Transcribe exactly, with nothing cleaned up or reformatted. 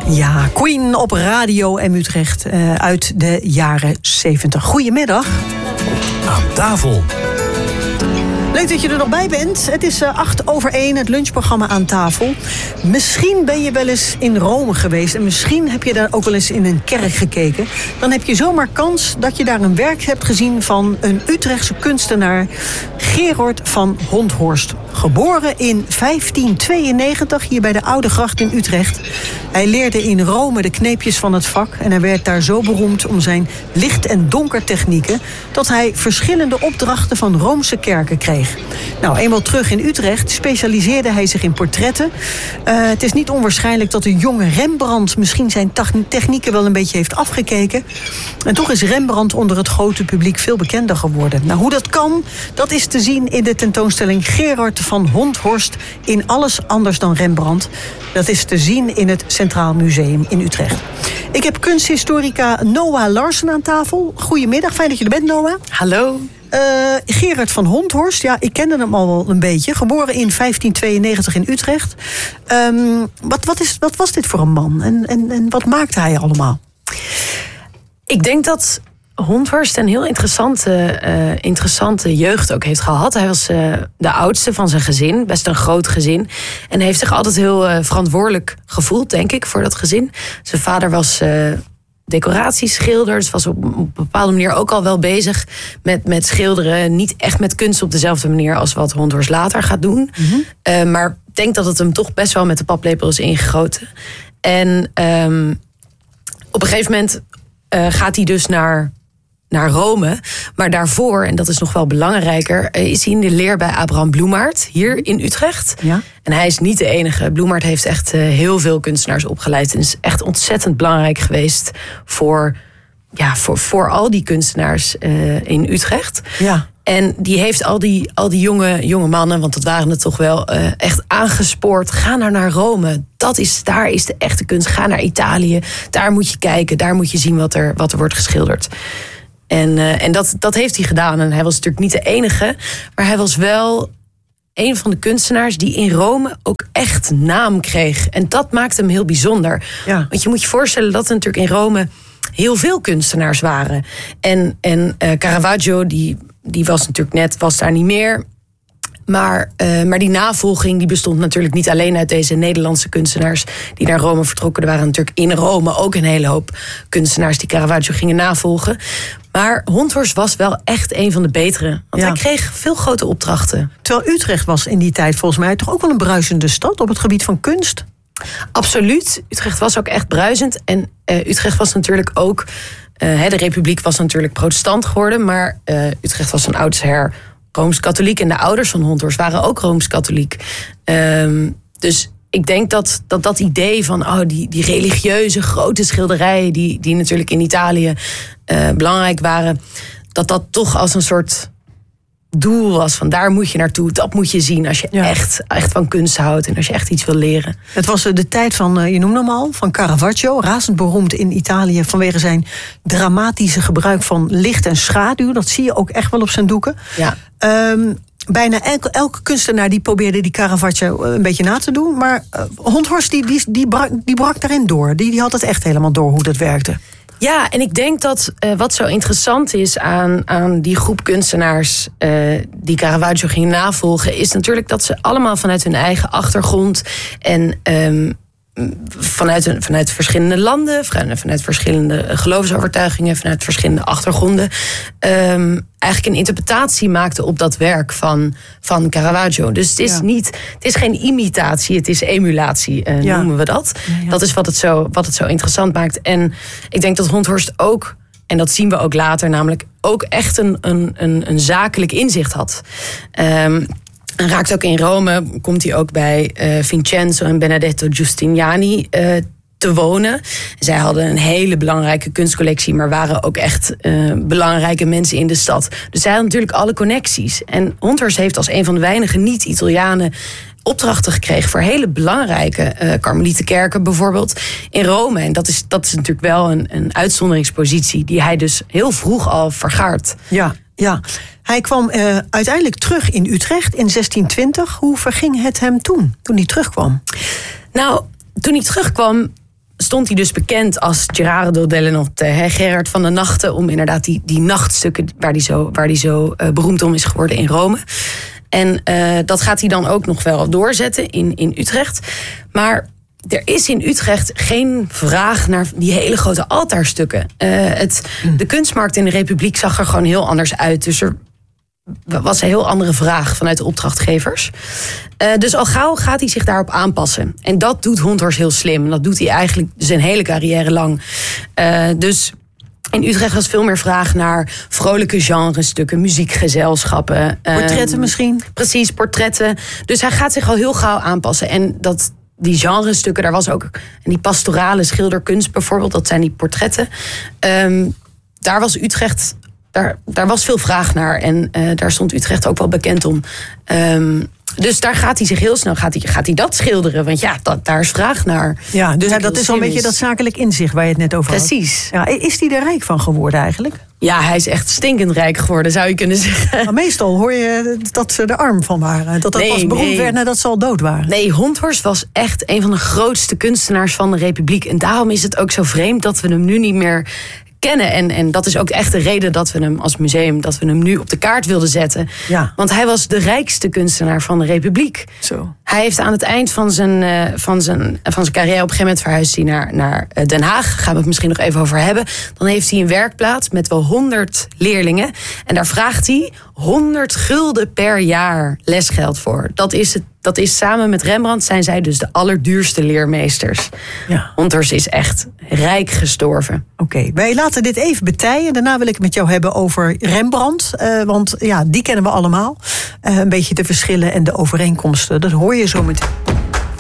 Ja, Queen op Radio M Utrecht uh, uit de jaren zeventig. Goedemiddag. Aan tafel. Leuk dat je er nog bij bent. Het is uh, acht over één, het lunchprogramma Aan tafel. Misschien ben je wel eens in Rome geweest en misschien heb je daar ook wel eens in een kerk gekeken. Dan heb je zomaar kans dat je daar een werk hebt gezien van een Utrechtse kunstenaar, Gerard van Honthorst. Geboren in vijftien tweeënnegentig hier bij de Oude Gracht in Utrecht. Hij leerde in Rome de kneepjes van het vak en hij werd daar zo beroemd om zijn licht- en donkertechnieken dat hij verschillende opdrachten van Roomse kerken kreeg. Nou, eenmaal terug in Utrecht specialiseerde hij zich in portretten. Uh, het is niet onwaarschijnlijk dat de jonge Rembrandt misschien zijn technieken wel een beetje heeft afgekeken. En toch is Rembrandt onder het grote publiek veel bekender geworden. Nou, hoe dat kan, dat is te zien in de tentoonstelling Gerard van Honthorst in Alles anders dan Rembrandt. Dat is te zien in het Centraal Museum in Utrecht. Ik heb kunsthistorica Noah Larsen aan tafel. Goedemiddag, fijn dat je er bent, Noah. Hallo. Uh, Gerard van Honthorst, ja, ik kende hem al wel een beetje. Geboren in vijftien tweeënnegentig in Utrecht. Um, wat, wat, is, wat was dit voor een man? En, en, en wat maakte hij allemaal? Ik denk dat Honthorst een heel interessante, uh, interessante jeugd ook heeft gehad. Hij was uh, de oudste van zijn gezin, best een groot gezin. En heeft zich altijd heel uh, verantwoordelijk gevoeld, denk ik, voor dat gezin. Zijn vader was Uh, decoratieschilder, dus was op een bepaalde manier ook al wel bezig met, met schilderen. Niet echt met kunst op dezelfde manier als wat Honthorst later gaat doen. Mm-hmm. Uh, maar ik denk dat het hem toch best wel met de paplepel is ingegoten. En um, op een gegeven moment uh, gaat hij dus naar, naar Rome. Maar daarvoor, en dat is nog wel belangrijker, uh, is hij in de leer bij Abraham Bloemaert, hier in Utrecht. Ja. En hij is niet de enige. Bloemaert heeft echt uh, heel veel kunstenaars opgeleid. En is echt ontzettend belangrijk geweest voor, ja, voor, voor al die kunstenaars uh, in Utrecht. Ja. En die heeft al die, al die jonge, jonge mannen, want dat waren het toch wel, uh, echt aangespoord. Ga nou naar Rome. Dat is, daar is de echte kunst. Ga naar Italië. Daar moet je kijken. Daar moet je zien wat er, wat er wordt geschilderd. En, uh, en dat, dat heeft hij gedaan. En hij was natuurlijk niet de enige. Maar hij was wel een van de kunstenaars die in Rome ook echt naam kreeg. En dat maakt hem heel bijzonder. Ja. Want je moet je voorstellen dat er natuurlijk in Rome heel veel kunstenaars waren. En, en uh, Caravaggio, die, die was natuurlijk net, was daar niet meer. Maar, uh, maar die navolging die bestond natuurlijk niet alleen uit deze Nederlandse kunstenaars die naar Rome vertrokken. Er waren natuurlijk in Rome ook een hele hoop kunstenaars die Caravaggio gingen navolgen. Maar Honthorst was wel echt een van de betere. Want ja. hij kreeg veel grote opdrachten. Terwijl Utrecht was in die tijd volgens mij toch ook wel een bruisende stad op het gebied van kunst. Absoluut. Utrecht was ook echt bruisend. En uh, Utrecht was natuurlijk ook Uh, de Republiek was natuurlijk protestant geworden. Maar uh, Utrecht was van oudsher Rooms-katholiek. En de ouders van Honthorst waren ook Rooms-katholiek. Um, dus ik denk dat dat, dat idee van oh, die, die religieuze grote schilderijen die, die natuurlijk in Italië uh, belangrijk waren, dat dat toch als een soort doel was. Van daar moet je naartoe, dat moet je zien als je ja. echt, echt van kunst houdt en als je echt iets wil leren. Het was de tijd van, je noemde hem al, van Caravaggio, razend beroemd in Italië vanwege zijn dramatische gebruik van licht en schaduw. Dat zie je ook echt wel op zijn doeken. Ja. Um, bijna elke, elke kunstenaar die probeerde die Caravaggio een beetje na te doen, maar uh, Honthorst die, die, die, brak, die brak daarin door. Die, die had het echt helemaal door hoe dat werkte. Ja, en ik denk dat uh, wat zo interessant is aan, aan die groep kunstenaars uh, die Caravaggio gingen navolgen, is natuurlijk dat ze allemaal vanuit hun eigen achtergrond en um, vanuit, een, vanuit verschillende landen, vanuit verschillende geloofsovertuigingen, vanuit verschillende achtergronden, um, eigenlijk een interpretatie maakten op dat werk van, van Caravaggio. Dus het is, ja. niet, het is geen imitatie, het is emulatie, uh, ja. noemen we dat. Ja, ja. Dat is wat het, zo, wat het zo interessant maakt. En ik denk dat Honthorst ook, en dat zien we ook later, namelijk ook echt een, een, een, een zakelijk inzicht had. Um, En raakt ook in Rome, komt hij ook bij uh, Vincenzo en Benedetto Giustiniani uh, te wonen. Zij hadden een hele belangrijke kunstcollectie, maar waren ook echt uh, belangrijke mensen in de stad. Dus zij hadden natuurlijk alle connecties. En Honthorst heeft als een van de weinige niet-Italianen opdrachten gekregen voor hele belangrijke uh, Karmelietenkerken bijvoorbeeld in Rome. En dat is, dat is natuurlijk wel een, een uitzonderingspositie die hij dus heel vroeg al vergaart. Ja, ja. Hij kwam uh, uiteindelijk terug in Utrecht in zestien twintig. Hoe verging het hem toen, toen hij terugkwam? Nou, toen hij terugkwam stond hij dus bekend als Gerardo delle Notte, hè, Gerard van de Nachten, om inderdaad die, die nachtstukken waar hij zo, waar die zo uh, beroemd om is geworden in Rome. En uh, dat gaat hij dan ook nog wel doorzetten in, in Utrecht. Maar er is in Utrecht geen vraag naar die hele grote altaarstukken. Uh, het, de kunstmarkt in de Republiek zag er gewoon heel anders uit. Dus er was een heel andere vraag vanuit de opdrachtgevers. Uh, dus al gauw gaat hij zich daarop aanpassen. En dat doet Honthorst heel slim. En dat doet hij eigenlijk zijn hele carrière lang. Uh, dus in Utrecht was veel meer vraag naar vrolijke genrestukken, muziekgezelschappen. Portretten um, misschien? Precies, portretten. Dus hij gaat zich al heel gauw aanpassen. En dat, die genrestukken, daar was ook... En die pastorale schilderkunst bijvoorbeeld, dat zijn die portretten. Um, daar was Utrecht... Daar, daar was veel vraag naar en uh, daar stond Utrecht ook wel bekend om. Um, dus daar gaat hij zich heel snel, gaat hij, gaat hij dat schilderen. Want ja, dat, daar is vraag naar. Ja, dus ja, dat is al een beetje dat zakelijk inzicht waar je het net over had. Precies. Ja, is hij er rijk van geworden eigenlijk? Ja, hij is echt stinkend rijk geworden, zou je kunnen zeggen. Maar meestal hoor je dat ze er arm van waren. Dat dat nee, pas beroemd nee. werd nadat ze al dood waren. Nee, Honthorst was echt een van de grootste kunstenaars van de Republiek. En daarom is het ook zo vreemd dat we hem nu niet meer kennen. En, en dat is ook echt de reden dat we hem als museum, dat we hem nu op de kaart wilden zetten. Ja. Want hij was de rijkste kunstenaar van de Republiek. Zo. Hij heeft aan het eind van zijn, uh, van zijn, van zijn carrière, op een gegeven moment verhuisd hij naar, naar Den Haag. Daar gaan we het misschien nog even over hebben. Dan heeft hij een werkplaats met wel honderd leerlingen. En daar vraagt hij honderd gulden per jaar lesgeld voor. Dat is het. Dat is samen met Rembrandt zijn zij dus de allerduurste leermeesters. Ja. Honthorst is echt rijk gestorven. Oké, okay, wij laten dit even betijen. Daarna wil ik het met jou hebben over Rembrandt. Uh, want ja, die kennen we allemaal. Uh, een beetje de verschillen en de overeenkomsten. Dat hoor je zo meteen.